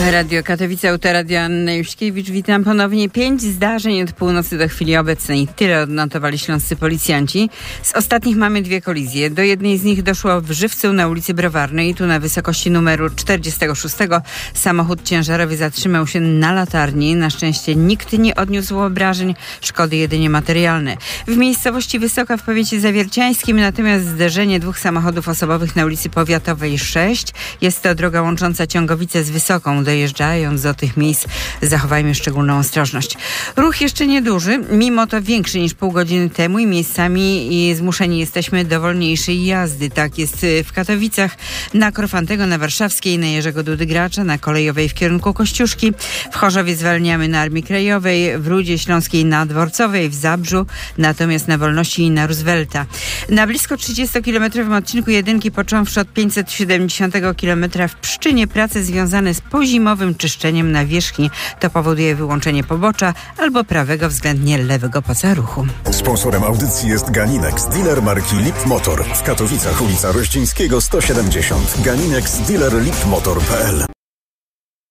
Radio Katowice, Autoradio Anna Juśkiewicz. Witam ponownie. 5 zdarzeń od północy do chwili obecnej. Tyle odnotowali śląscy policjanci. Z ostatnich mamy 2 kolizje. Do jednej z nich doszło w Żywcu na ulicy Browarnej. Tu na wysokości numeru 46 samochód ciężarowy zatrzymał się na latarni. Na szczęście nikt nie odniósł obrażeń. Szkody jedynie materialne. W miejscowości Wysoka w powiecie zawierciańskim natomiast zderzenie 2 samochodów osobowych na ulicy Powiatowej 6. Jest to droga łącząca Ciągowice z Wysoką. Dojeżdżając do tych miejsc zachowajmy szczególną ostrożność. Ruch jeszcze nieduży, mimo to większy niż pół godziny temu i miejscami zmuszeni jesteśmy do wolniejszej jazdy. Tak jest w Katowicach, na Korfantego, na Warszawskiej, na Jerzego Dudy Gracza, na Kolejowej w kierunku Kościuszki. W Chorzowie zwalniamy na Armii Krajowej, w Rudzie Śląskiej na Dworcowej, w Zabrzu, natomiast na Wolności i na Roosevelta. Na blisko 30-kilometrowym odcinku jedynki, począwszy od 570 km w Pszczynie, prace związane z pozimowym czyszczeniem nawierzchni. To powoduje wyłączenie pobocza albo prawego względnie lewego pasa ruchu. Sponsorem audycji jest Ganinex, dealer marki Lip Motor. W Katowicach ulica Rościńskiego 170. Ganinex, dealer lipmotor.pl.